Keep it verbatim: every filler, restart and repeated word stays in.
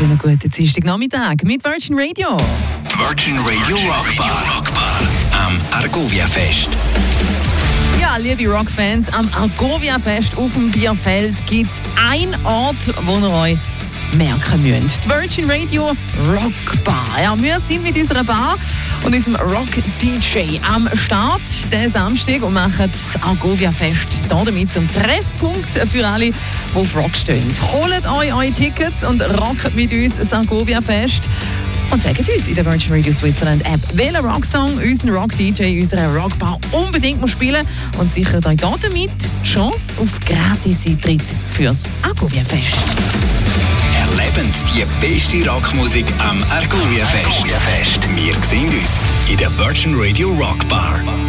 wunderschönen guten Dienstagnachmittag mit Virgin Radio. Die Virgin Radio Rockbar, Rockbar am Argovia-Fest. Ja, liebe Rockfans, am Argovia-Fest auf dem Bierfeld gibt es einen Ort, wo ihr euch merken müsst. Die Virgin Radio Rockbar. Ja, wir sind mit unserer Bar und unserem Rock-D J am Start diesen Samstag und machen das Argovia-Fest damit zum Treffpunkt für alle, die auf Rock stehen. Holt euch eure Tickets und rockt mit uns das Argovia-Fest. Und sagt uns in der Virgin Radio Switzerland App, welchen Rocksong unseren Rock-D J in unserer Rockbar unbedingt muss spielen und sichert euch damit die Chance auf Gratis-Eintritt fürs Argovia-Fest. Erlebend die beste Rockmusik am Argovia-Fest. Wir sehen uns in der Virgin Radio Rockbar.